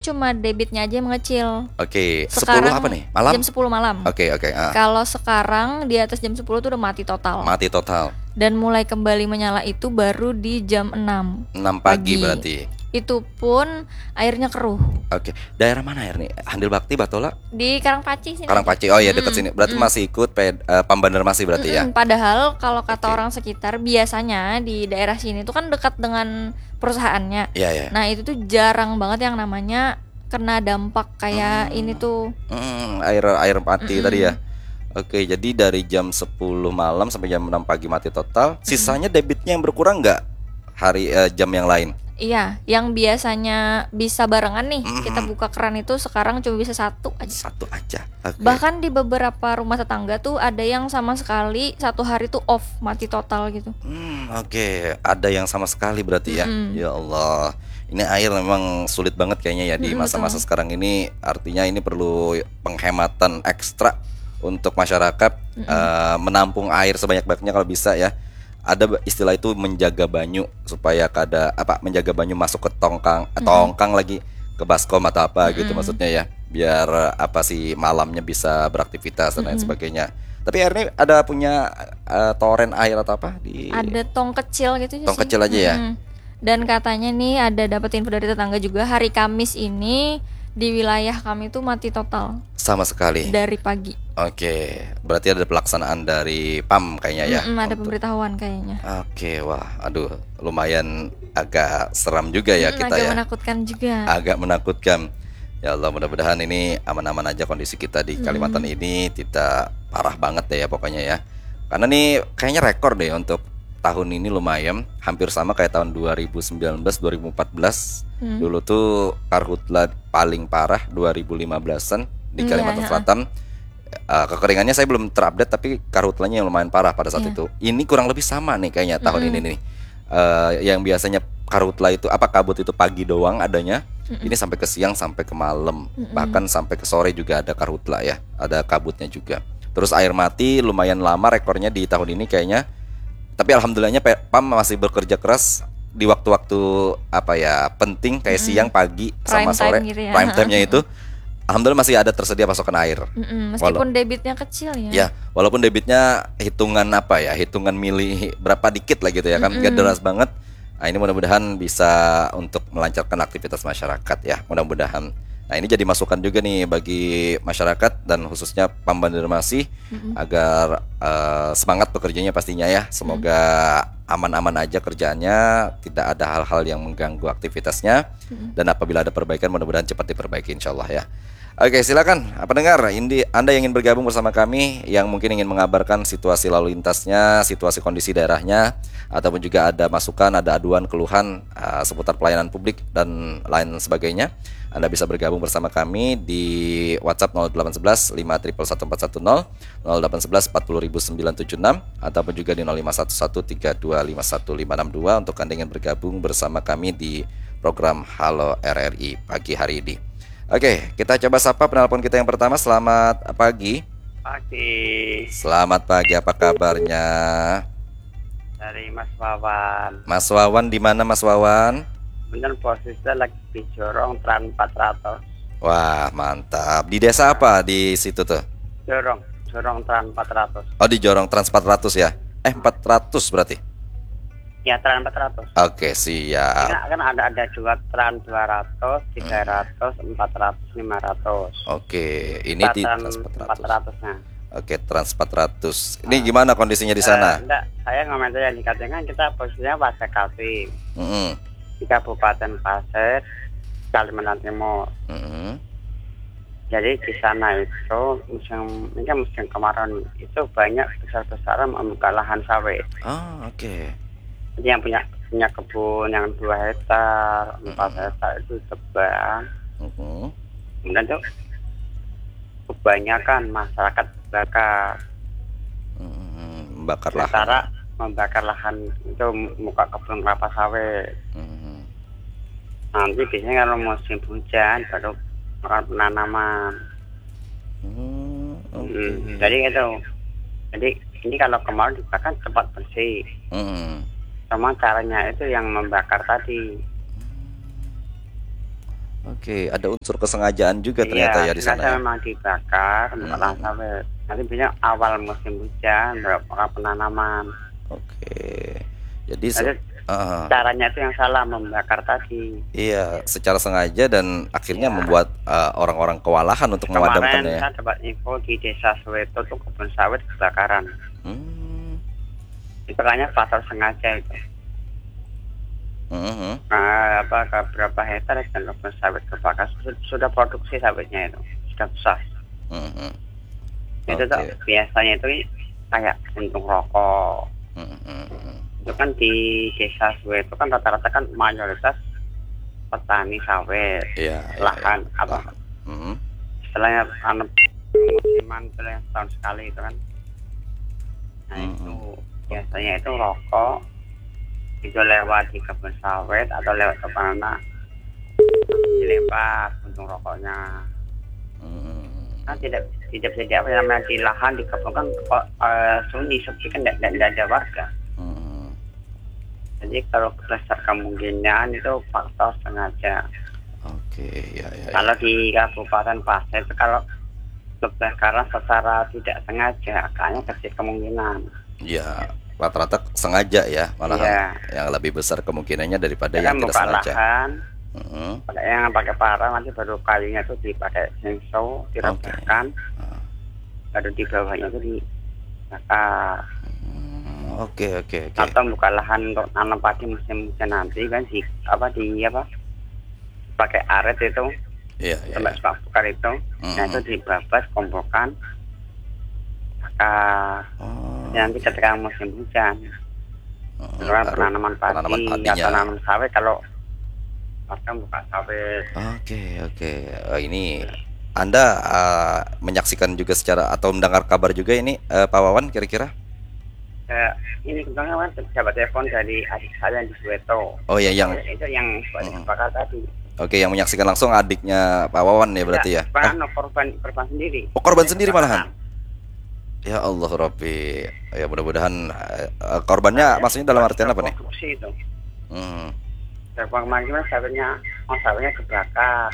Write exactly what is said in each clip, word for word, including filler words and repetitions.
cuma debitnya aja yang mengecil. Oke, sepuluh Sekarang apa nih? Malam? jam sepuluh malam. Oke, oke. ah. Kalau sekarang di atas jam sepuluh tuh udah mati total. Mati total. Dan mulai kembali menyala itu baru di jam enam enam pagi, pagi. berarti. Itu pun airnya keruh. Oke, daerah mana air nih? Handil Bakti, Batola? Di Karangpaci sini. Karangpaci. Oh ya, dekat Mm-mm. sini. Berarti Mm-mm. masih ikut pe- eh, Pam Banjarmasin berarti ya? Mm-mm. Padahal kalau kata Oke. orang sekitar biasanya di daerah sini tuh kan dekat dengan perusahaannya. Iya, ya. Nah itu tuh jarang banget yang namanya kena dampak kayak Hmm. ini tuh. Hmm, air air mati Mm-mm. tadi ya. Oke, jadi dari jam sepuluh malam sampai jam enam pagi mati total. Sisanya debitnya yang berkurang nggak hari eh, jam yang lain? Iya, yang biasanya bisa barengan nih Mm-mm. kita buka keran itu sekarang cuma bisa satu aja. Satu aja. Oke. Bahkan di beberapa rumah tetangga tuh ada yang sama sekali satu hari tuh off, mati total gitu. Hmm, oke. Ada yang sama sekali berarti ya. Mm-mm. Ya Allah. Ini air memang sulit banget kayaknya ya di Mm-mm, masa-masa betul. sekarang ini. Artinya ini perlu penghematan ekstra untuk masyarakat eh, menampung air sebanyak-banyaknya kalau bisa ya. Ada ba- istilah itu menjaga banyu supaya kada apa menjaga banyu masuk ke tongkang eh, tongkang lagi ke baskom atau apa gitu Mm-mm. maksudnya ya. Biar eh, apa sih malamnya bisa beraktivitas dan lain sebagainya. Tapi air ini ada punya eh, toren air atau apa di Ada tong kecil gitu Tong sih. kecil aja ya? Mm-mm. Dan katanya nih ada dapat info dari tetangga juga hari Kamis ini di wilayah kami tuh mati total sama sekali. dari pagi. Oke, berarti ada pelaksanaan dari Pam kayaknya ya. Mm-mm, ada untuk- pemberitahuan kayaknya. Oke, wah, aduh, lumayan agak seram juga ya Mm-mm, kita agak ya. menakutkan juga. Agak menakutkan. Ya Allah, mudah-mudahan ini aman-aman aja kondisi kita di Kalimantan ini tidak parah banget deh ya pokoknya ya. Karena nih kayaknya rekor deh untuk tahun ini lumayan, hampir sama kayak tahun dua ribu sembilan belas dua ribu empat belas. Hmm. Dulu tuh karhutla paling parah dua ribu lima belasan di Iya, Kalimantan iya. Selatan. Eh, kekeringannya saya belum terupdate tapi karhutlanya yang lumayan parah pada saat Iya. itu. Ini kurang lebih sama nih kayaknya tahun ini nih. Eh, yang biasanya karhutla itu apa kabut itu pagi doang adanya. Ini sampai ke siang sampai ke malam, bahkan sampai ke sore juga ada karhutla ya, ada kabutnya juga. Terus air mati lumayan lama rekornya di tahun ini kayaknya. Tapi alhamdulillahnya P- Pam masih bekerja keras di waktu-waktu apa ya penting kayak siang, pagi, sama Prime sore, time gitu ya. prime time-nya itu. Alhamdulillah masih ada tersedia pasokan air. Mm-mm, meskipun debitnya kecil ya. Ya, walaupun debitnya hitungan apa ya, hitungan mili berapa dikit lah gitu ya kan, nggak deras banget. Nah ini mudah-mudahan bisa untuk melancarkan aktivitas masyarakat ya, mudah-mudahan. Nah ini jadi masukan juga nih bagi masyarakat dan khususnya Pam Banjarmasin agar eh, semangat bekerjanya pastinya ya. Semoga aman-aman aja kerjaannya, tidak ada hal-hal yang mengganggu aktivitasnya. Dan apabila ada perbaikan mudah-mudahan cepat diperbaiki insyaallah ya. Oke, silakan pendengar, ini Anda yang ingin bergabung bersama kami yang mungkin ingin mengabarkan situasi lalu lintasnya, situasi kondisi daerahnya, ataupun juga ada masukan, ada aduan, keluhan uh, seputar pelayanan publik dan lain sebagainya. Anda bisa bergabung bersama kami di WhatsApp nol delapan satu satu lima satu satu empat satu nol, nol delapan satu satu empat nol sembilan tujuh enam, ataupun juga di nol lima satu satu tiga dua lima satu lima enam dua untuk Anda ingin bergabung bersama kami di program Halo R R I pagi hari ini. Oke, kita coba sapa penelpon kita yang pertama. Selamat pagi. Pagi Selamat pagi, apa kabarnya? dari Mas Wawan. Mas Wawan di mana Mas Wawan? Bener posisinya lagi di Jorong Tran empat ratus. Wah, mantap. Di desa apa di situ tuh? Jorong, Jorong Tran empat ratus. Oh, di Jorong Trans empat ratus ya? Eh, empat ratus berarti? Ya Tran empat ratus. Oke, siap. Ini kan ada ada dua Tran dua ratus, tiga ratus, empat ratus, lima ratus. Oke, ini di Tran Trans empat empat ratus. ratus-nya. Oke, Trans empat ratus. Ini gimana kondisinya di sana? Eh, enggak, saya ngomong aja nih katanya kan kita posisinya Pasir Kaltim Mm-mm. di Kabupaten Pasir, Kalimantan Timur. Mm-mm. Jadi di sana itu musim ini kan musim kemarau itu banyak besar-besaran membuka lahan sawit. Oh, oke. Jadi yang punya punya kebun yang dua hektar, empat hektar itu tebang. Mm-mm. Kemudian tuh kebanyakan masyarakat bakar, Mm-mm. Membakar lahan. sementara membakar lahan itu muka kebun kelapa sawit. Mm-mm. Nanti biasanya kalau musim hujan baru melakukan penanaman. Mm, oke. Hmm, jadi itu, jadi ini kalau kemarau dibakar cepat bersih. Mm-mm. Cuma caranya itu yang membakar tadi. Oke, ada unsur kesengajaan juga ternyata Iya, ya di sana sengaja ya. memang dibakar untuk lahan Hmm, sawit. Nanti biasanya awal musim hujan, beberapa penanaman. oke. Jadi se- Jadi ah, caranya itu yang salah membakar tadi. iya, secara sengaja dan akhirnya Ya, membuat eh, orang-orang kewalahan untuk kemarin memadamkannya ya. saya dapat info di desa Soweto tuh kebun sawit kebakaran. Hmm, Itu kayaknya faktor sengaja itu. mhm, Nah, apa ke berapa hektar dan kebun sawit kebakar sudah, sudah produksi sawitnya itu sudah besar. mhm. Itu tuh Oke. biasanya itu kayak untung rokok. Mhm. Itu kan di desa Soweto kan rata-rata kan mayoritas petani sawit, Iya, iya, iya. lahan apa Lahan. Mhm, istilahnya tanam musiman itu yang setahun sekali itu kan. Nah itu mhm. biasanya itu rokok itu lewat di kebun sawit atau lewat ke mana dilempar untung rokoknya. Mhm. Kan tidak tidak jadi apa yang namanya di lahan di kebun kan kok eh, sunyi sepi kan tidak ada warga. Mhm. Jadi kalau besar kemungkinan itu faktor sengaja. Oke, ya, ya, ya. Kalau di Kabupaten Pasir itu kalau kebakaran secara tidak sengaja, kayaknya kecil kemungkinan. Ya, rata-rata sengaja ya, malahan Iya. yang lebih besar kemungkinannya daripada Kita yang tidak buka sengaja. lahan, Mhm. pakai yang pakai parang nanti baru kayunya itu dipakai sensor, direbahkan, Ah. baru di bawahnya itu dibakar. Hmm, Oke, oke, oke. Atau buka lahan untuk nanam padi musim hujan nanti kan di apa di apa pakai aret itu Iya, iya, sampai iya. sepak bakar itu, nah Mhm. itu dibabas kompokan, bakar. Oh, Ya, nanti oke. ketika musim hujan, Mhm, itu kan baru penanaman padi penanaman atau padinya. nanam sawit kalau warga buka sawit. Oke, oke. Oh, ini Anda eh, menyaksikan juga secara atau mendengar kabar juga ini eh, Pak Wawan kira-kira? Ya, ini kebetulan kan dapat telepon dari adik saya di Soweto. Oh ya, yang Itu yang seperti Mhm. kebakar tadi. oke, yang menyaksikan langsung adiknya Pak Wawan ya berarti ya? Eh, Bukan korban korban sendiri. oh, korban Yang sendiri kebakaran. malahan. Ya Allah Robbi. Ya mudah-mudahan eh, eh, korbannya Nah, maksudnya dalam artian apa nih? produksi itu. Hmm. Telepon kemarin kan sawitnya, oh sawitnya kebakar.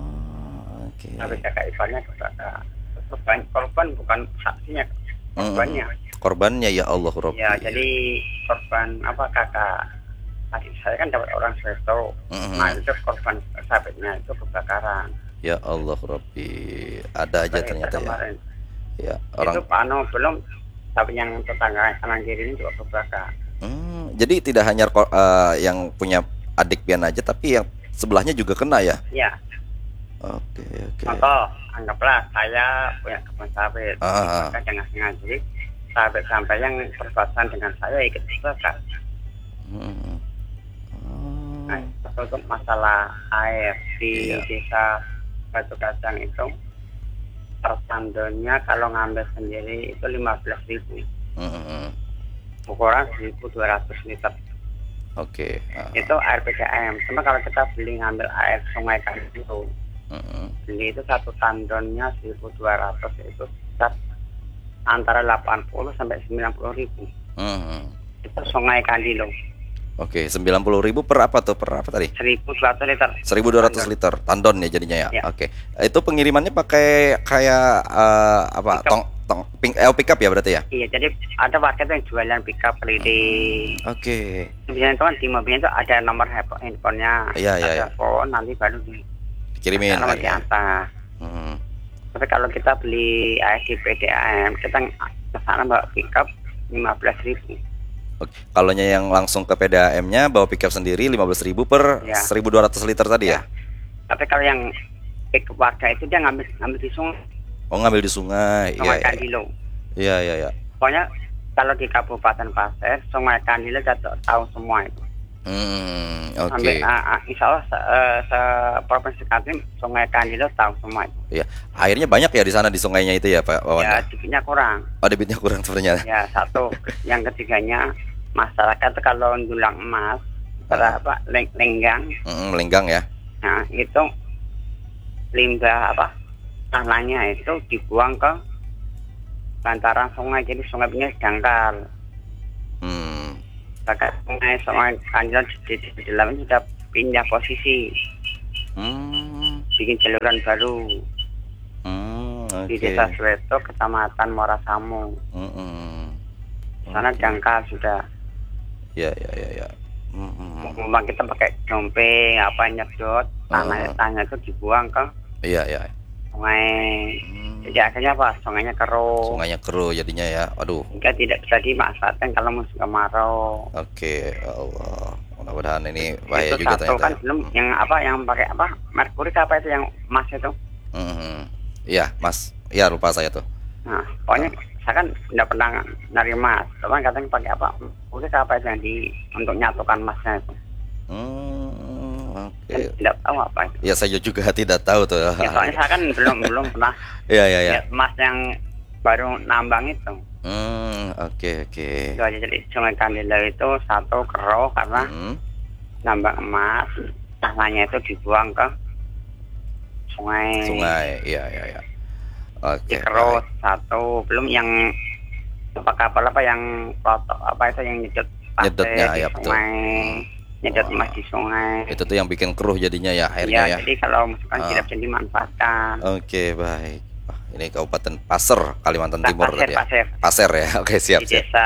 Oh, oke. Sawit kakak iparnya kebakar. Korban, korban bukan saksinya, Hmm, korbannya. korbannya ya Allah Robbi. Ya, jadi korban apa kakak adik saya kan dapat orang Soweto. Mhm. Nah, itu korban sawitnya itu kebakaran. Ya Allah Robbi. Ada aja Kayak ternyata ya. kemarin. Ya, Itu orang pano belum sawit yang tetangga kanan kiri ini juga kebakar. Hmm, jadi tidak hanya ko- eh, yang punya adik pian aja tapi yang sebelahnya juga kena ya. Ya, Oke, oke. contoh anggaplah saya punya kebun sawit, Ah, ah. maka jangan sengaja jadi sawit sampai yang berbatasan dengan saya ikut kebakar. Hmm. Oh. Nah, itu untuk masalah air di Iya. desa Batu Kacang itu per tandonnya kalau ngambil sendiri itu lima belas ribu, Hmm. ukuran seribu dua ratus liter. Oke. Ah, Itu air P D A M. Cuma kalau kita beli ngambil air sungai kan itu hmm. beli itu satu tandonnya seribu dua ratus itu sekitar antara delapan puluh sampai sembilan puluh ribu. Hmm. Itu sungai Kandilo Oke, sembilan puluh ribu per apa tuh? Per apa tadi? seribu dua ratus liter. seribu dua ratus Tandon. liter tandon ya jadinya ya. Ya. Oke. Itu pengirimannya pakai kayak eh, apa? Pickup. Tong tong ping, eh, pick up ya berarti ya? Iya, jadi ada warga tuh yang jualan pickup keliling. Oke. Biasanya itu kan di mobilnya itu ada nomor handphone- handphonenya. Iya, iya, ada iya. phone nanti baru di Dikirimin nomor lagi. diantar. Hmm. Tapi kalau kita beli air di P D A M kita ke sana bawa pickup lima belas ribu. Oke. Kalau yang langsung ke P D A M-nya bawa pickup sendiri lima belas ribu per Ya. seribu dua ratus liter tadi ya? Tapi kalau yang pickup warga itu dia ngambil ngambil di sungai, Oh, ngambil di sungai. Iya, sungai iya. Kandilo. Iya, iya, iya. Pokoknya kalau di Kabupaten Pasir, sungai Kandilo kita tahu semua itu. Hmm, oke. Sampai ah, ah, insya Allah se, eh, se provinsi Kaltim sungai Kandilo tahu semua itu. Iya. Airnya banyak ya di sana di sungainya itu ya, Pak Wawan? Ya, Ya? debitnya kurang. Oh, debitnya kurang sebenarnya. Ya, satu. Yang ketiganya masyarakat itu kalau dulang emas berapa leng lenggang, Mm, melenggang ya. nah itu limbah apa tanahnya itu dibuang ke bantaran sungai, jadi sungai punya dangkal. Hmm. Bahkan sungai sungai Kandilo di, di, di dalamnya sudah pindah posisi. Hmm. bikin jaluran baru Hmm, di oke. Desa Sweto, Kecamatan Morasamu. Mm-mm. Sana Oke. jangkar sudah. Ya, ya, ya, ya. Mm-mm. Memang kita pakai dompe apa nyedot tanahnya, Uh-uh. tanah itu dibuang ke Iya, ya. sungai. Hmm. Jadi akhirnya apa? Sungainya keruh. Sungainya keruh jadinya ya. Aduh. Sehingga tidak bisa dimanfaatkan kalau musim kemarau. Oke, ya Allah. Mudah-mudahan ini bahaya Itu juga satu ternyata. kan Ya. belum yang apa yang pakai apa? Merkuri apa itu yang emas itu? Mhm. Iya, Mas. Iya, lupa saya tuh. Nah, pokoknya saya kan tidak pernah nari emas. Cuman katanya pakai apa? Merkuri apa itu yang di untuk nyatukan emasnya itu? Hmm, Kan oke. tidak tahu apa itu. Ya saya juga tidak tahu tuh. Ya, soalnya saya kan belum belum pernah Iya, iya, iya. lihat emas yang baru nambang itu. Hmm, oke, oke. Itu aja, jadi Sungai Kandila itu satu keruh karena Hmm. nambang emas, tanahnya itu dibuang ke sungai. Sungai, iya, iya, iya. Oke. Di keruh baik. satu, belum yang apa kapal apa yang klotok apa itu yang nyedot pasir Nyedotnya, di ya, betul. sungai, nyedot Wah. emas di sungai. Itu tuh yang bikin keruh jadinya ya airnya Ya, ya. jadi kalau misalkan Ah. tidak bisa dimanfaatkan. Oke, baik. Wah, ini Kabupaten Pasir, Kalimantan Nah, Timur pasir, tadi ya. pasir. Pasir ya. Oke, siap, Di siap. Desa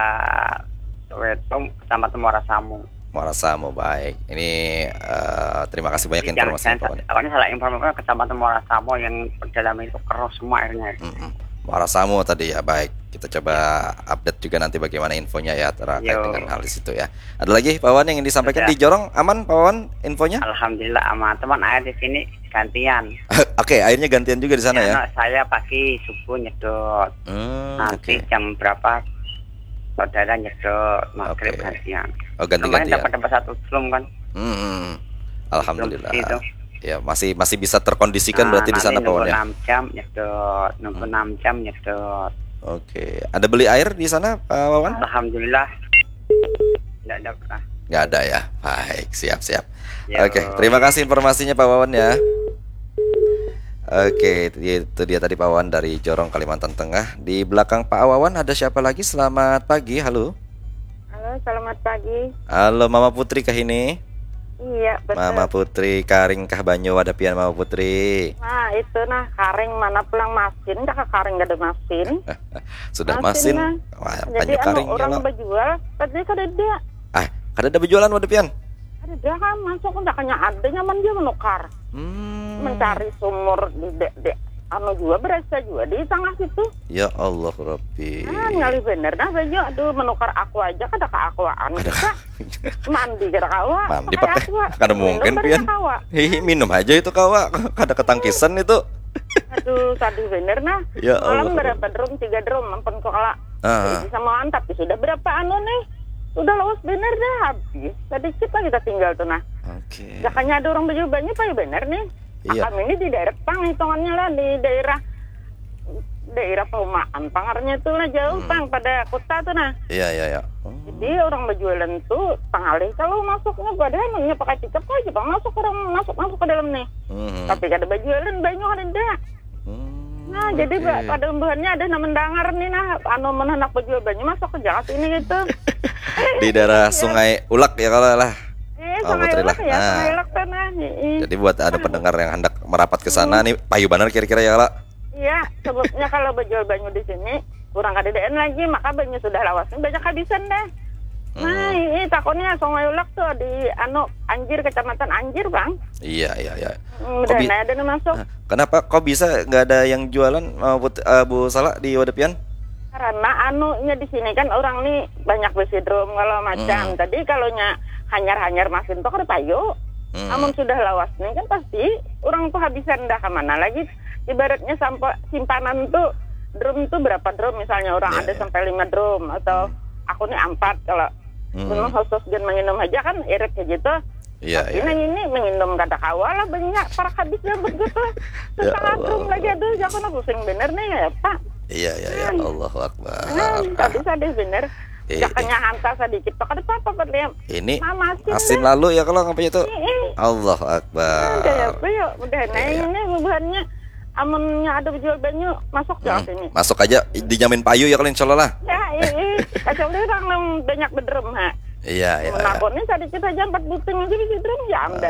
Soweto, Kecamatan Muarasamu. Muarasamu, baik. Ini eh, terima kasih banyak Jangan, informasinya, Pak. jangan, awalnya salah informasi, Kecamatan Muarasamu yang pedalaman itu keruh semua airnya. Mm-mm. Muarasamu tadi ya, baik. Kita coba update juga nanti bagaimana infonya ya terkait Yo. dengan hal di situ ya. Ada lagi Pak Wawan yang ingin disampaikan Sudah. di Jorong, aman Pak Wawan infonya? Alhamdulillah aman. Teman air di sini gantian. Oke, airnya gantian juga di sana ya. Nah, saya pagi subuh nyedot. Hmm, Nanti oke. jam berapa saudara nyedot maghrib Oke. gantian. Oh, Kemarin ganti-gantian. dapat dapat satu slum kan. Hmm, alhamdulillah. Slum itu. Ya, masih masih bisa terkondisikan Nah, berarti di nanti sana Pak nunggu Wawan ya. enam jam nyedot, nunggu enam jam nyedot. Oke. Ada beli air di sana Pak Wawan? Alhamdulillah. Tidak ada pernah. Nggak ada ya. Baik, siap-siap. Ya. Oke, terima kasih informasinya Pak Wawan ya. Oke, itu dia, itu dia tadi Pak Wawan dari Jorong, Kalimantan Tengah. Di belakang Pak Wawan ada siapa lagi? Selamat pagi, halo. Halo, selamat pagi. Halo Mama Putri kah ini? Iya, betul. Mama Putri Karing kah Banyu Wadapian Mama Putri. Nah, itu nah karing mana pulang masin, dah karing gak ada masin. Sudah Masin, masin. nah. Wah, Jadi Banyu anu Karing ya orang lah. berjual, tadi kan ada, Ah, kada ada berjualan Wadapian? ada dia kan masuk udah kanya ada nyaman dia menukar, Hmm. mencari sumur di de, de anu juga berasa juga di tengah situ. Ya Allah Rabbi. Nah, ngali bener nah baju, aduh menukar aku aja kada ke akuaan Ada kita. Mandi kada kawa, Mandi pakai pakai aqua. kada Minum mungkin dari pian. kawa. Hihi, minum aja itu kawa. Kada ketangkisan itu. Aduh, tadi bener nah. Ya Allah. Malam berapa drum? Tiga drum, mampun kok kalau Ah. bisa makan, tapi sudah berapa anu nih? Sudah lawas bener dah habis. Sedikit lagi kita tinggal tuh nah. Oke. Jakanya ada orang baju banyak pak ya bener nih. Iya. Kami ini di daerah Pang hitungannya lah di daerah daerah perumahan Pangarnya tuh lah jauh Hmm. Pang pada kota tuh nah. Iya, iya, iya. Oh. Jadi orang berjualan tuh pengalih kalau masuknya padahal nih pakai tiket aja pak masuk orang masuk masuk ke dalam nih. Hmm. Tapi kada berjualan banyak ada dah. Hmm, Nah, jadi oke. Pak, pada lembahannya ada nama mendangar nih nah, anu menanak berjual banyak masuk ke Jakarta ini gitu. Di daerah Sungai Ulak ya kalau lah. Eh, Oh, Sungai betul Ulak lah. ya, Nah. Sungai Ulak tanah. Jadi buat ada pendengar yang hendak merapat ke sana nih, payu bener kira-kira ya lah. Iya, sebabnya kalau berjual banyak di sini kurang kadedaan lagi, maka banyak sudah lawas banyak habisan dah. Nah, Hmm. ini takutnya Sungai Ulak tuh di anu Anjir, Kecamatan Anjir, Bang. Iya, iya, iya. Hmm, Kok Udah bi- ada yang masuk. Nah, kenapa kok bisa nggak ada yang jualan uh, Put- uh, Bu Sala di Wadapian? Karena anunya di sini kan orang nih banyak besidrom kalau macam. Hmm. Tadi kalau nya hanyar-hanyar masin tuh kada payu. Hmm. Namun sudah lawas nih kan pasti orang tuh habisan dah kemana lagi. Ibaratnya sampai simpanan tuh drum tuh berapa drum misalnya orang Ya, ada ya. sampai lima drum atau aku nih empat kalau Hmm. memang khusus gen menginum aja kan irit kayak gitu. Iya, Tapi iya. nang ini menginum kada kawa lah banyak para habis jambut gitu. Ya Setengah Allah. drum lagi aduh jangan aku pusing bener nih ya Pak. Iya, iya, iya. Allahu Akbar. Nah, tadi sadar bener. Eh, Jakanya hantar sedikit pak kada apa-apa Pak Liam. Ini Mama sih. asin lalu ya kalau ngapain itu? Eh, Allahu ada ya Akbar. Pak ya. Udah nah Iya, iya. ini bubuhannya amunnya ada jual banyak masuk Hmm, jalan sini. Masuk aja dijamin payu ya kalau insya Allah lah. Ya, eh, kacau dia orang yang banyak bedrum ha. Iya, iya. iya. Menakonnya sedikit aja empat buting aja bisa drum ya anda. Ah,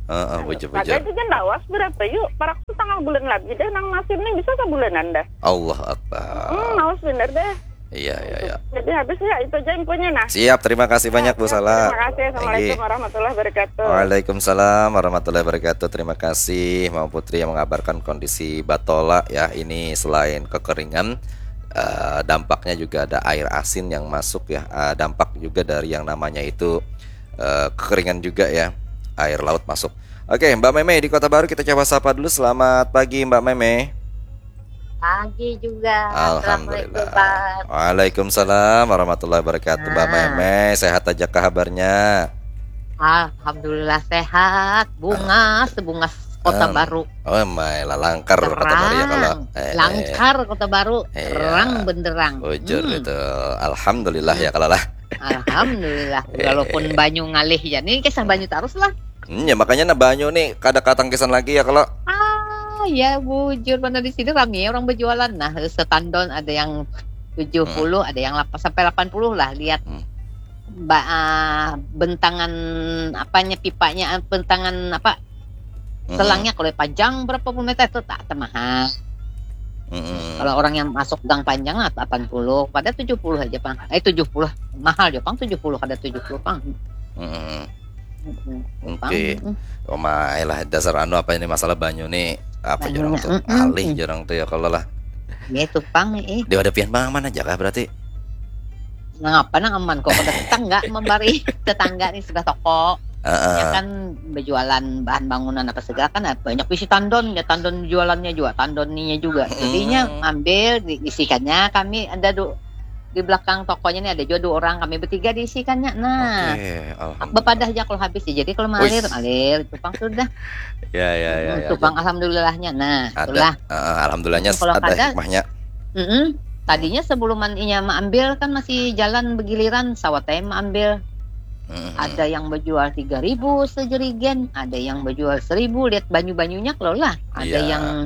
Heeh, Maka bujur-bujur. itu kan lawas berapa yuk? Parak tuh tanggal bulan lagi deh, nang nasib nih bisa sebulanan dah. Allah Hmm, Akbar. lawas bener deh. Iya, iya, iya. Jadi habis ya itu aja infonya nah. Siap, terima kasih banyak Bu Ya, Sala. terima kasih. Assalamualaikum warahmatullahi wabarakatuh. Waalaikumsalam warahmatullahi wabarakatuh. Terima kasih Mama Putri yang mengabarkan kondisi Batola ya. Ini selain kekeringan, eh, dampaknya juga ada air asin yang masuk ya. Eh, dampak juga dari yang namanya itu eh, kekeringan juga ya. Air laut masuk. Oke, Mbak Meme di Kota Baru kita coba sapa dulu. Selamat pagi Mbak Meme. Pagi juga. Alhamdulillah. Assalamualaikum, Pak. Waalaikumsalam warahmatullahi wabarakatuh. Mbak Nah. Meme, sehat aja kabarnya? Alhamdulillah sehat. Bunga sebunga Kota Um, Baru. Oh my, langkar Kota Baru ya kalau Terang. eh, Langkar Kota Baru. Iya. Terang benderang. Bujur Hmm, itu. Alhamdulillah ya kalau lah. Alhamdulillah. Eh. Walaupun banyu ngalih ya. Ini kisah banyu terus lah. Hmm, ya makanya nah banyu nih kada katang kesan lagi ya kalau Ah ya bujur mana di sini rame ya orang berjualan. Nah setandon ada yang tujuh puluh, ada yang delapan sampai delapan puluh lah. Lihat Hmm. ba, ah, bentangan apanya pipanya, ah, bentangan apa Mm-mm. selangnya kalau panjang berapa puluh meter itu tak tak mahal. Mm-mm. Kalau orang yang masuk gang panjang lah delapan puluh, pada tujuh puluh aja Pang. Eh tujuh puluh mahal ya Pang, tujuh puluh ada tujuh puluh Pang. Mm-mm. Mm-mm, Pang. Oke. Mm-mm. Oh my lah dasar anu apa ini masalah banyu nih apa Banyu, jarang tuh mm-mm. alih jarang tuh ya kalau lah Ya itu Pang eh. di hadapian bang mana jaga berarti Nah, apa nang aman kok pada tetangga membari tetangga nih sudah toko. Heeh. Ya kan berjualan bahan bangunan apa segala kan ada banyak isi tandon ya tandon jualannya juga tandonnya juga jadinya Hmm. ambil diisikannya kami ada du, di belakang tokonya nih ada juga dua orang kami bertiga diisikannya nah Oke, alhamdulillah. bepadah aja kalau habis ya jadi kalau mengalir Wis. alir tupang sudah Ya ya ya, ya. tupang alhamdulillahnya nah Ada itulah uh, alhamdulillahnya Kalau ada kada- hikmahnya. Mm-mm. Tadinya sebelum inya ambil kan masih jalan begiliran sawat teh ambil Mm-mm. ada yang berjual tiga ribu sejerigen, ada yang berjual seribu. Lihat banyu-banyunya kalau lah. Ada Iya. yang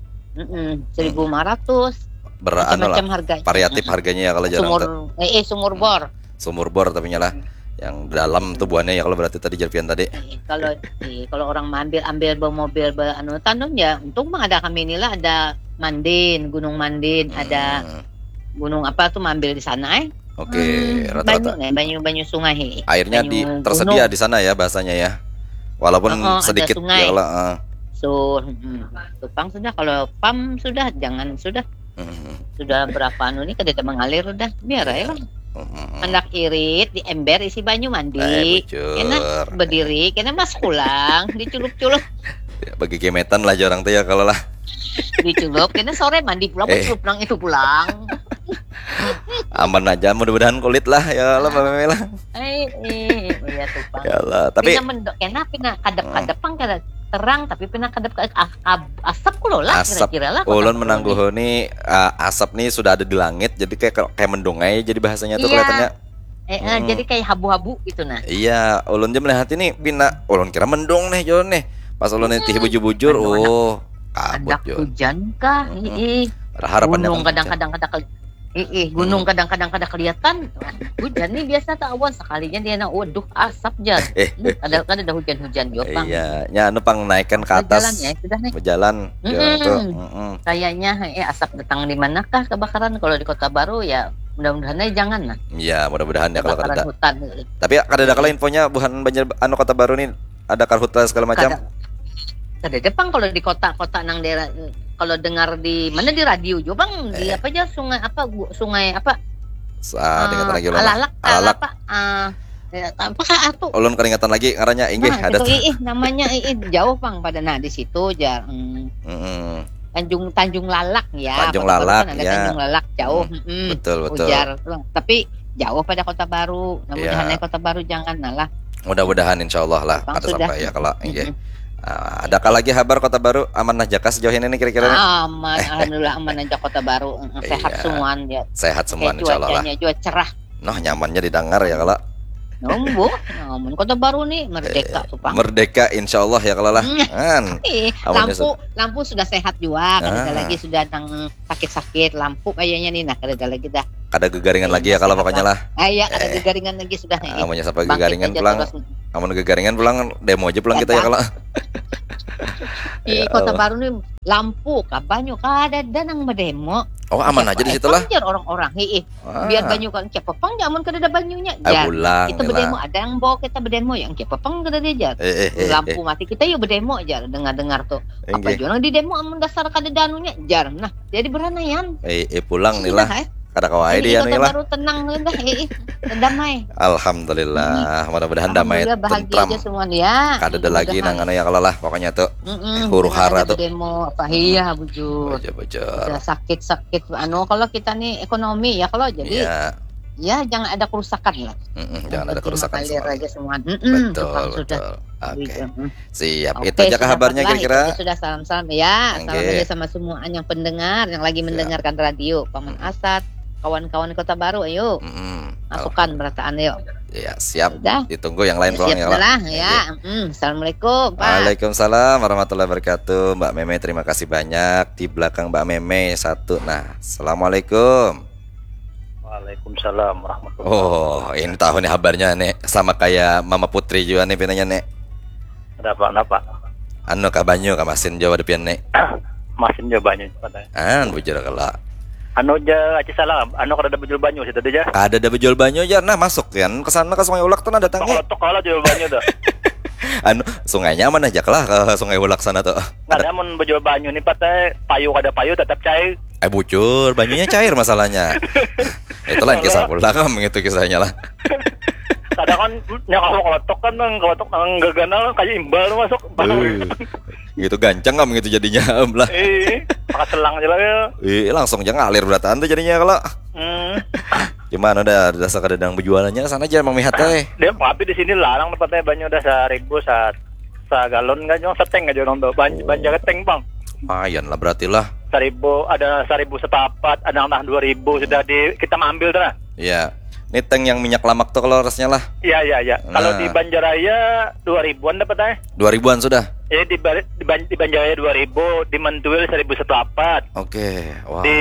seribu lima ratus, Beranu lah macam-macam harganya. variatif harganya ya kalau jarang Sumur, tuh. eh, eh sumur bor. Sumur bor tapi nyala yang dalam tuh buahnya ya kalau berarti tadi Jerpian tadi. Eh, kalau eh, kalau orang ambil ambil bawa mobil bawa anu tanam ya, untung mah ada kami inilah ada Mandin, Gunung Mandin, ada Hmm, gunung apa tuh ambil di sana eh. Oke, Hmm, rata-rata banyu, eh, banyu banyu sungai. eh. airnya banyu di gunung. tersedia di sana ya bahasanya ya. Walaupun Oh, oh, ada sedikit sungai. ya kalau uh, So, hmm, tupang sudah kalau pam sudah jangan sudah mm, sudah berapa anu nih kada mengalir udah biar aja lah. mm, Hendak irit di ember isi banyu eh, mandi. bujur. Kena berdiri, kena mas pulang, diculup-culup, Ya, bagi gemetan lah jarang tuh ya kalau lah. diculup, kena sore mandi pulang, Eh. culup nang itu pulang. Aman aja mudah-mudahan kulit lah ya Allah Mbak Meme lah. Eh, eh, iya tupang. Ya Allah, tapi Pina mendok, kena pina kadap-kadap pang kada terang tapi pina kadap kadap asap kulo lah Asap. kira-kira lah. ulun kota menangguh kulo nih uh, asap nih sudah ada di langit jadi kayak kayak mendungai jadi bahasanya tuh Iya. kelihatannya. nih. Eh, eh, Hmm. jadi kayak habu-habu gitu nah. Iya, ulun aja melihat ini pina ulun kira mendung nih Jon nih. Pas ulun Hmm. nanti bujur-bujur, Mendung, oh kabut Ada Jon. hujan kah? Mm-mm. Ih, Harapannya gunung kan kadang-kadang kadang keli- eh, eh, gunung kadang-kadang kadang kelihatan. Hujan nih biasa tak awan sekalinya dia nak waduh asap jan. Eh, Kadang-kadang ada hujan-hujan jopang. iya, nya anu pang naikkan ke atas. Jalan ya sudah nih. Berjalan jalan Mm-mm. tuh. Mm-mm. Kayaknya eh asap datang di manakah kebakaran kalau di Kota Baru ya mudah-mudahan aja jangan lah Iya, mudah-mudahan ya kalau kebakaran kada. hutan. Tapi kada ada kala infonya buhan banjir anu Kota Baru nih ada karhutla segala macam. Kada kada depan kalau di kota-kota nang daerah kalau dengar di mana di radio juga bang di Eh. apa aja sungai apa gu- sungai apa Ah, ingatan lagi ulun. alalak Alalak. apa ah ya, apa kah atuh Ulun keringatan lagi ngarannya inggih nah, ada. itu, ih, ih, namanya ih, ih, jauh bang pada nah di situ aja mm, Mm-mm. Tanjung Tanjung Lalak ya Tanjung Kota Baru Lalak, kan ada ya. Tanjung Lalak jauh Hmm, mm, Betul betul. ujar tapi jauh pada Kota Baru mudah-mudahan Iya. naik Kota Baru jangan nah lah. Mudah-mudahan insyaallah lah Bang, ada sudah. sampai ya kalau inggih. Mm-mm. Ah, adakah lagi kabar Kota Baru amanah jaka sejauh ini nih kira-kira nih? Aman, alhamdulillah aman aja Kota Baru. Mm, Sehat Iya. semuaan ya. Sehat semua Kayak insyaallah lah. cuacanya juga cerah. Noh nyamannya didengar ya kalau Nombo, namun Kota Baru nih merdeka tuh Bang. merdeka insyaallah ya kalau lah. Mm. Kan. Eh, Amannya lampu lampu sudah sehat juga, kan ada Ah. lagi sudah nang sakit-sakit lampu kayaknya nih nah kada ada lagi dah. Kada gegaringan Iya, lagi ya kalau sehat pokoknya lah. Ah ya, ada Eh. gegaringan lagi sudah nih. Amunnya sampai Bangkit gegaringan aja pulang. terus. Amun kegaringan pulang demo aja pulang kita ya kalau. Di Ya Kota Allah. Baru nih lampu kah banyu kada ada nang berdemo. Oh aman aja di situ lah. Jar orang-orang heeh. Biar banyu kan cepepang jamun kada ada banyunya. Eh, Jar. pulang Kita nih berdemo lah. ada yang bawa kita berdemo yang cepepang kada ada jar. Eh, eh, eh, Lampu eh. mati kita yuk berdemo jar dengar-dengar tuh. Apa Enggak. jualan di demo amun dasar kada danunya jar. Nah, jadi beranaian. Eh, eh pulang nih lah. Sudah, eh. Kada kawaii Jadi dia Kota nih lah. Baru tenang dah heeh. Damai. Alhamdulillah, mudah-mudahan damai Alhamdulillah bahagia tentram. aja semua nih ya. Kada ada lagi nang anu ya kalau lah pokoknya tuh. Mm-mm, huru jangan hara ada tuh. demo apa iya bujur. Bocor-bocor. Sudah sakit-sakit anu kalau kita nih ekonomi ya kalau jadi Iya, ya jangan ada kerusakan lah. mm-mm, jangan ada Penting kerusakan mengalir semua. aja semua. Mm-mm, Betul, tukang betul. sudah. Oke. Mm. Siap. Oke, Itu aja sudah kabarnya lah, kira-kira. itu aja sudah salam-salam ya. Oke. Salam aja sama semua yang pendengar yang lagi Siap. mendengarkan radio. Paman Asad, kawan-kawan Kota Baru ayo. Mm-mm. Masukkan berataan yuk. Ya, siap. Udah. Ditunggu yang lain Siap pulang ya. Pak. lah ya. Mm, Assalamualaikum Pak. Waalaikumsalam warahmatullahi wabarakatuh. Mbak Meme terima kasih banyak. Di belakang Mbak Meme satu. Nah, assalamualaikum. Waalaikumsalam warahmatullahi Oh, ini tahu nih kabarnya nih sama kayak Mama Putri juga nih pinanya nih. wabarakatuh. Ada apa? Anu kabanyu kamasin Jawa depian nih. Masin jawabannya pada. An bujur kalau. Anu ja aci salam, anu kada ada bejul banyu situ aja. Ada ada bejual banyu aja. Nah, masuk kan ke sana ke Sungai Ulak tuh nah datangnya. Kalau tok kalau jual banyu dah. Anu sungainya mana aja lah ke Sungai Ulak sana tuh. Nggak ada mun bejul banyu nih patah payu kada payu tetap cair. Eh bucur, banyunya cair masalahnya. Itu lain kisah pulang gitu kisahnya lah. Kadang kan nyakal kalau tok kan nang kalau tok nang gaganal kayak imbal masuk. Eh, gitu gancang nggak gitu jadinya em lah. Eh, pakai selang aja lah ya. Eh langsung aja ngalir berataan tuh jadinya kalau. Hmm. Gimana dah dasar kadang berjualannya sana aja emang mihat teh. Dia tapi di sini larang tempatnya banyu udah seribu saat sagalon nggak jong seteng aja orang tuh ban banjir keteng bang. Lumayan lah berarti lah. Seribu ada seribu sepapat ada yang dua ribu sudah di kita ambil tuh nah. Iya. Ini tank yang minyak lamak tuh kalau rasnya lah. Iya iya iya. Nah. Kalau di Banjaraya dua ribuan dapatnya. Dua ribuan sudah. Ya di, Bar- di, Ban- di Banjaraya dua ribu, di Mentuil seribu sepapat, Oke. Wah. di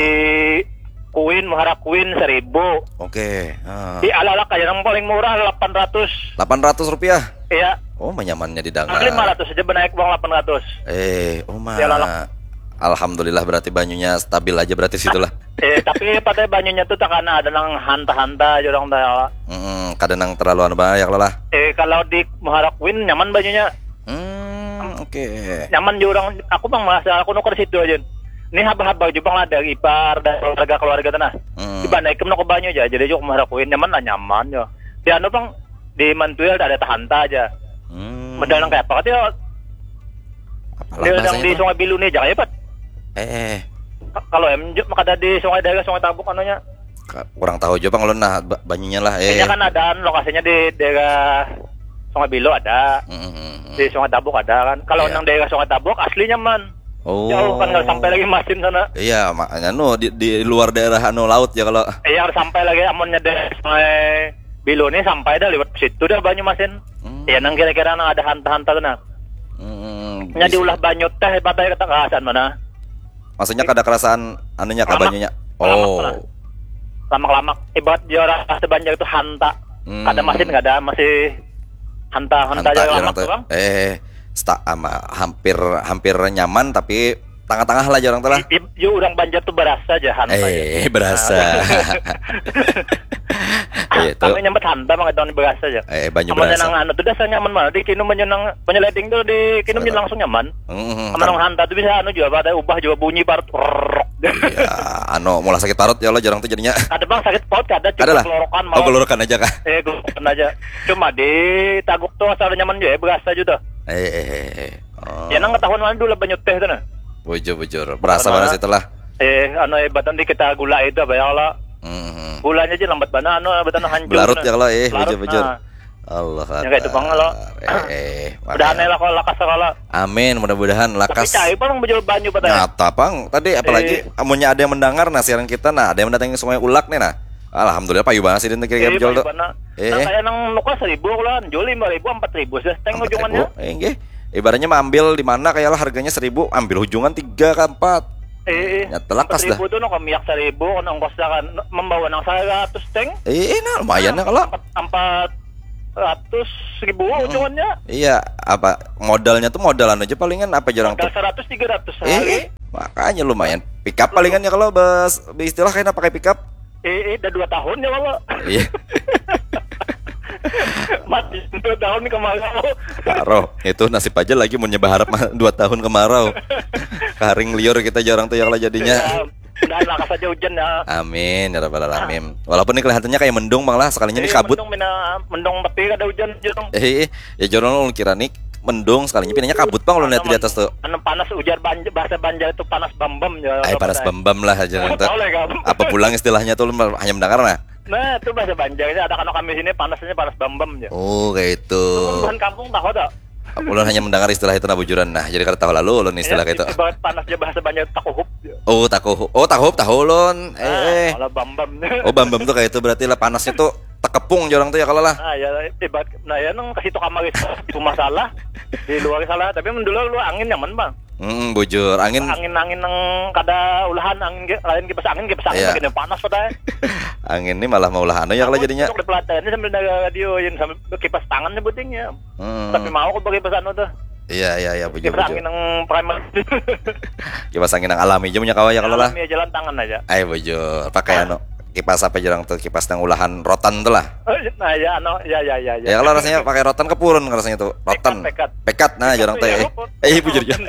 Kuin Muhara Kuin seribu, Oke. Ah. di Alalak aja yang paling murah delapan ratus. delapan ratus rupiah. Iya. Oh, menyamannya di Nah, Dangar. lima ratus aja naik uang delapan ratus. Eh, oh mah. Ya, lalak. Alhamdulillah berarti banyunya stabil aja berarti situlah. Eh tapi pada banyunya tuh tak karena ada nang hanta-hanta aja orang dah. Hmm, kadang nang terlalu anu banyak lah. Eh kalau di Muhara Kuin nyaman banyunya. Hmm, oke. Nyaman juga orang. Aku bang merasa aku nuker situ aja. Ini haba-haba juga lah ada ipar dan keluarga-keluarga tanah. Hmm. Di Bandai kem nuker banyu aja. Jadi juga Muhara Kuin nyaman lah nyaman ya. Di anu bang di Mantuil ada tahanta aja. Hmm. Medal nang kayak apa dia? Apalah Dia yang bahasanya, di Bang? Sungai Bilu nih jangan ya Pak. Eh, eh. K- Kalau em maka ada di Sungai Daga, Sungai Tabuk anunya. Ka- kurang tahu juga Bang lu nah ba- banyunya lah eh. Kayaknya kan ada lokasinya di daerah Sungai Bilu ada. Hmm, hmm, hmm. Di Sungai Tabuk ada kan. Kalau Iya. nang daerah Sungai Tabuk aslinya man. Oh. Jauh kan nggak sampai lagi masin sana. Iya, makanya no di, di luar daerah anu laut ya kalau. Eh yang sampai lagi amonnya daerah Sungai Bilu nih sampai dah lewat situ dah banyu masin. Hmm. Ya nang kira-kira nang ada hanta-hanta sana. Hmm, Nya bisa. diulah banyu teh patah kata kasan mana. Maksudnya kada kerasaan anunya ka Lamak. banyunya. Lamak, Oh. lah. Lamak-lamak ibarat juara sebanjir itu hanta. Hmm. Kada masin nggak ada masih hanta-hanta Hanta aja ya, lamak orang tuh tuh. bang. Eh, sta ama hampir hampir nyaman tapi tengah-tengah lah orang tuh lah. I- i- Yo orang Banjar tuh berasa aja hanta. Eh, berasa. Itu. Kami nyempet hanta mah tahun berasa aja. Eh, banyu Amun berasa. nang anu tuh dasar nyaman mah di kinum menyenang penyeleding tuh di kinum Betul. langsung nyaman. Hmm, Amun nang hanta tuh bisa anu juga pada ubah juga bunyi parut. iya, anu mulai sakit parut ya lo jarang tuh jadinya. Ada bang sakit paut kada Ada cuma lah. kelorokan Oh, malah. gelorokan aja kah? Eh gelorokan aja. Cuma di taguk tuh asal nyaman juga berasa juga. Eh, eh, eh, eh. Oh. Ya nang ketahuan mana dulu banyu teh tuh nah. Bujur-bujur. Berasa Mana? banget itulah. Eh anu batan di kita gula itu apa ya Allah. Hmm. Gulanya aja lambat bana anu batan hancur. Belarut ya kalau eh Belarut, bujur-bujur. nah. Allah Ya kayak itu bang lo. Eh, eh, Udah aneh lah kalau lakas kalau. Amin, mudah-mudahan Tapi lakas. cai bang bejol banyu pada. Nyata bang, tadi apalagi Eh. amunnya ada yang mendengar nah siaran kita nah ada yang mendatangi Sungai Ulak nih nah. Alhamdulillah payu banget sih dan kira-kira Eh, bejol tuh. bagaimana? Eh. Nah, kayak nang nuka seribu lah, jual lima ribu, empat ribu, sih. Teng Empat ujungannya. ribu, eh, nggih. Ibaratnya mah ambil di mana kayak lah harganya seribu, ambil ujungan tiga ke empat. Eh, eh. Nyata lakas dah. Empat ribu tuh nuka miyak seribu, nang ongkos kan membawa nang saya ratus teng. Eh, nah lumayan ya kalau. Empat, empat ratus ribu cumannya. Iya, apa modalnya tuh modalan aja palingan apa jarang Modal tuh. seratus tiga ratus Eh, sehari. makanya lumayan. Pick up palingan ya kalau bas istilah kayaknya pakai pick up. Eh, eh, udah dua tahun ya kalau. Iya. Mati dua tahun nih kemarau. Kemarau, itu nasib aja lagi mau nyoba harap mah dua tahun kemarau. Karing liur kita jarang tuh ya kalau jadinya. Ya, mudahan lakas aja hujan ya. Amin ya rabbal alamin. Walaupun ini kelihatannya kayak mendung Bang lah, sekalinya ini Eh, kabut. Mendung, mina, mendung tapi ada hujan jurung. Eh, ya jono lu kira nih mendung sekalinya pinanya kabut Bang lu lihat di atas tuh. Anu panas ujar banjir, bahasa Banjar itu panas bambam ya. Ay panas bambam lah aja nanti. Tahu lah kamu. Apa pulang istilahnya tuh lu hanya mendengar nah? Nah, itu bahasa Banjarnya ada kan kami sini panasnya panas bambam ya. Oh kayak itu. Bukan kampung tahu tak? Ulun hanya mendengar istilah itu nabujuran. Nah, jadi kada tahu lalu ulun istilah Ya, kayak itu. ibarat panasnya bahasa Banjar takuhup. Ya. Oh, takuh. Oh, takuh tahu ulun. Eh, eh. Malah bambam. Oh, bambam tuh kayak itu berarti lah panasnya tuh tekepung jorang tuh ya kalau lah. Ah ya ibarat nah ya nang kasih to kamar itu masalah di luar salah tapi mendulu lu angin nyaman bang. Hmm, bujur. Angin Angin angin nang kada ulahan angin ge- lain kipas angin kipas angin Iya. begini panas pada. angin ini malah mau lah anu ya kalau jadinya. Untuk di pelatihan ini sambil naga radio yang sambil kipas tangan sebutingnya. Hmm. Tapi mau aku pakai kipas anu tuh. Iya, iya, iya, bujur, Kipas bujur. angin nang primer. Kipas angin yang alami aja punya kawan ya kalau lah. Alami jalan tangan aja. Ayo bujur. Pakai anu kipas apa jarang tuh kipas yang ulahan rotan tuh lah. Nah ya anu ya ya ya Ya kalau rasanya pakai rotan kepurun rasanya tuh. Rotan. Pekat, Pekat nah jarang tuh ya. Eh bujur ya.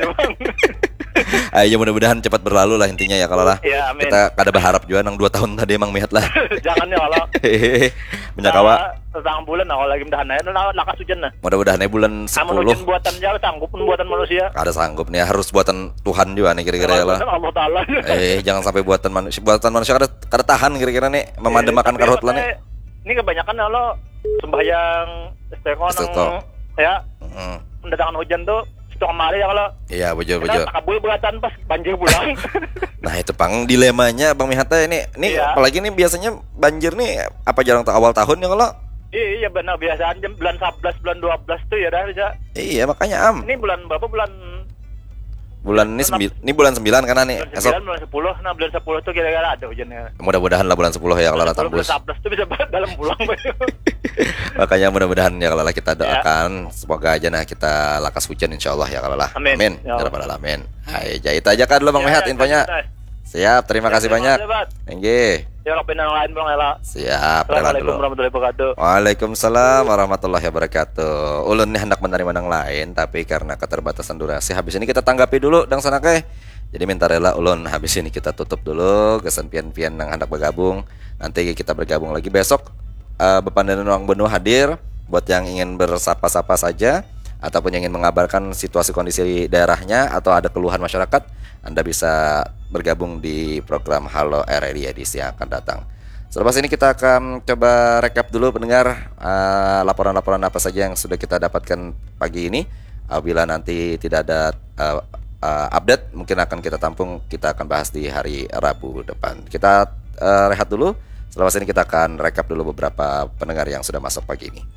Ayo mudah-mudahan cepat berlalu lah intinya ya kalau lah. Ya, amin. Kita kada berharap juga nang dua tahun tadi emang mihat lah. Jangan ya kalau. Punya kawa. Tentang bulan nah, kalau lagi mudahan aja nah, lakas hujan nah. Mudah-mudahan ya bulan Kamu sepuluh hujan buatan jauh sanggup pun buatan manusia. kada sanggup nih harus buatan Tuhan juga nih kira-kira ya lah. Allah Taala. Eh jangan sampai buatan manusia buatan manusia kada kada tahan kira-kira nih memadamakan Eh, tapi karhut lah nih. maksudnya, Ini kebanyakan kalau sembahyang istiqo Istiqo. nang ya Mm. mendatangkan hujan tuh stok kemari ya kalau Iya bujur kita bujur. kabul buatan pas banjir pulang. Nah itu pang dilemanya Bang Mihata ini ini Iya. apalagi nih biasanya banjir nih apa jarang tuh awal tahun ya kalau. Iya benar biasa aja bulan sebelas bulan dua belas tuh ya dah bisa. Iya makanya am Ini bulan berapa bulan bulan ini sembil, ini bulan sembilan karena nih bulan esok sembilan bulan sepuluh nah bulan sepuluh tuh kira-kira ada hujannya. mudah-mudahan lah bulan sepuluh ya kalau lah Bulan tembus. sebelas tuh bisa dalam pulang. Makanya mudah-mudahan ya kalau lah kita Ya. doakan semoga aja nah kita lakas hujan insyaallah ya kalau lah. Amin. Amin. Ya Ya Allah. rabbal alamin. Ayo jahit aja kan dulu Bang Ya, Mehat ya, infonya. ya, ya. Siap, terima kasih banyak. Enggih. Ya Allah yang lain bang Ela. Siap, rela Assalamualaikum dulu. warahmatullahi wabarakatuh. Waalaikumsalam warahmatullahi wabarakatuh. Ulun nih hendak menerima yang lain tapi karena keterbatasan durasi habis ini kita tanggapi dulu dang sanake. Jadi minta rela ulun habis ini kita tutup dulu kesan pian-pian yang hendak bergabung. Nanti kita bergabung lagi besok. Uh, Bapak dan Ruang Benua hadir buat yang ingin bersapa-sapa saja ataupun yang ingin mengabarkan situasi kondisi daerahnya atau ada keluhan masyarakat, Anda bisa bergabung di program Halo R R I edisi yang akan datang. Selepas ini kita akan coba rekap dulu pendengar uh, laporan-laporan apa saja yang sudah kita dapatkan pagi ini. Apabila nanti tidak ada uh, uh, update, mungkin akan kita tampung, kita akan bahas di hari Rabu depan. Kita uh, rehat dulu. Selepas ini kita akan rekap dulu beberapa pendengar yang sudah masuk pagi ini.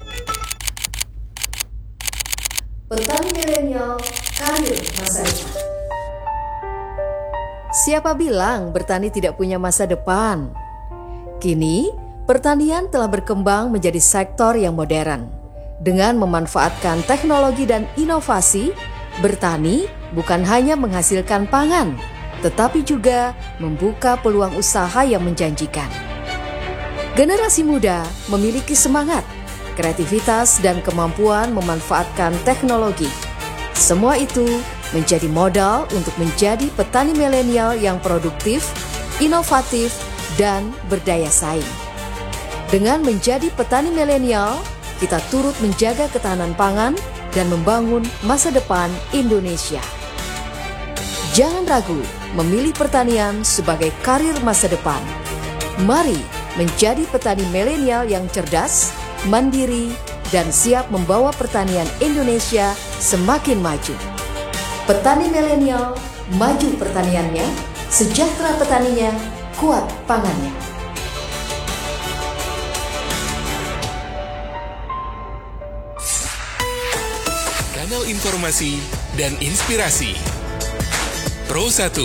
Petani milenial, karir masa depan. Siapa bilang bertani tidak punya masa depan? Kini, pertanian telah berkembang menjadi sektor yang modern. Dengan memanfaatkan teknologi dan inovasi, bertani bukan hanya menghasilkan pangan, tetapi juga membuka peluang usaha yang menjanjikan. Generasi muda memiliki semangat, kreativitas, dan kemampuan memanfaatkan teknologi. Semua itu menjadi modal untuk menjadi petani milenial yang produktif, inovatif, dan berdaya saing. Dengan menjadi petani milenial, kita turut menjaga ketahanan pangan dan membangun masa depan Indonesia. Jangan ragu memilih pertanian sebagai karir masa depan. Mari menjadi petani milenial yang cerdas, mandiri, dan siap membawa pertanian Indonesia semakin maju. Petani milenial, maju pertaniannya, sejahtera petaninya, kuat pangannya. Kanal informasi dan inspirasi Pro satu.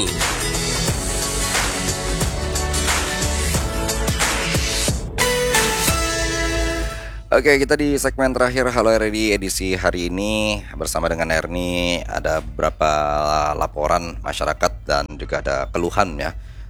Oke, kita di segmen terakhir Halo R R I edisi hari ini bersama dengan Erni. Ada beberapa laporan masyarakat dan juga ada keluhan ya.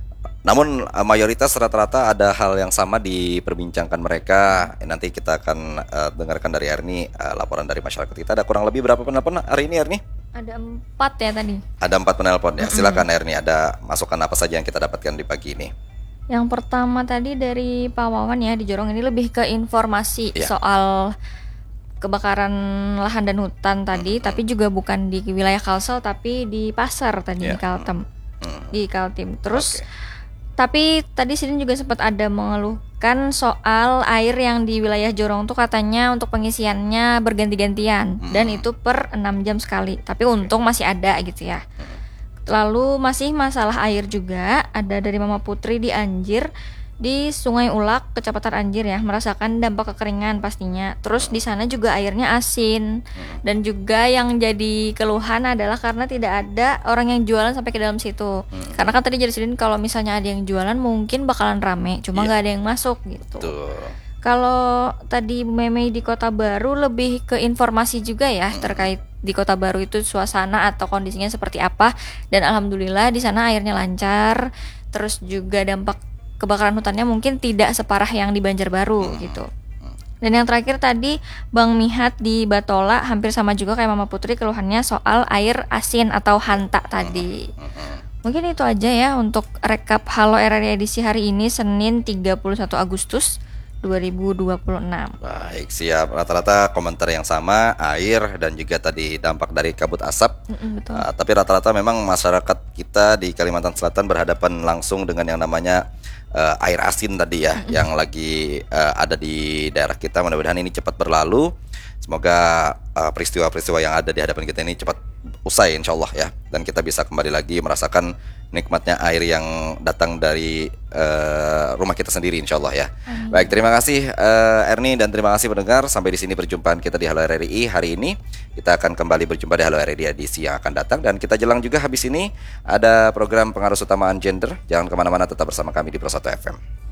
Namun eh, mayoritas rata-rata ada hal yang sama diperbincangkan mereka. Eh, Nanti kita akan eh, dengarkan dari Erni eh, laporan dari masyarakat kita. Ada kurang lebih berapa penelpon hari ini, Erni? Ada empat ya tadi. Ada empat penelpon ya. Silakan Erni, ada masukan apa saja yang kita dapatkan di pagi ini? Yang pertama tadi dari Pak Wawan ya, di Jorong ini lebih ke informasi Iya. soal kebakaran lahan dan hutan tadi, tapi juga bukan di wilayah Kalsel tapi di pasar tadi Iya. di Kaltem, Hmm. di Kaltim. Terus Oke. tapi tadi Sidin juga sempat ada mengeluhkan soal air yang di wilayah Jorong tuh katanya untuk pengisiannya berganti-gantian dan itu per enam jam sekali. Tapi untung masih ada gitu ya. Lalu masih masalah air juga, ada dari Mama Putri di Anjir, di Sungai Ulak, Kecamatan Anjir ya, merasakan dampak kekeringan pastinya. Terus di sana juga airnya asin. Dan juga yang jadi keluhan adalah karena tidak ada orang yang jualan sampai ke dalam situ. Karena kan tadi jadi Sidin kalau misalnya ada yang jualan mungkin bakalan rame, cuma Iya. nggak ada yang masuk gitu. Tuh. Kalau tadi Bu Meme di Kota Baru lebih ke informasi juga ya terkait di Kota Baru itu suasana atau kondisinya seperti apa, dan alhamdulillah di sana airnya lancar. Terus juga dampak kebakaran hutannya mungkin tidak separah yang di Banjarbaru gitu. Dan yang terakhir tadi Bang Mihat di Batola hampir sama juga kayak Mama Putri, keluhannya soal air asin atau hanta tadi. Mungkin itu aja ya untuk rekap Halo R R I edisi hari ini Senin tiga puluh satu Agustus dua ribu dua puluh enam. Baik, siap. Rata-rata komentar yang sama, air dan juga tadi dampak dari kabut asap. Mm-mm, betul. Uh, tapi rata-rata memang masyarakat kita di Kalimantan Selatan berhadapan langsung dengan yang namanya uh, air asin tadi ya, yang lagi uh, ada di daerah kita. Mudah-mudahan ini cepat berlalu. Semoga uh, peristiwa-peristiwa yang ada di hadapan kita ini cepat usai insya Allah ya, dan kita bisa kembali lagi merasakan nikmatnya air yang datang dari uh, rumah kita sendiri insya Allah ya. Baik, terima kasih uh, Erni dan terima kasih pendengar. Sampai di sini perjumpaan kita di Halo R R I hari ini. Kita akan kembali berjumpa di Halo R R I edisi yang akan datang, dan kita jelang juga habis ini ada program pengarus utamaan gender. Jangan kemana-mana, tetap bersama kami di Pro satu F M.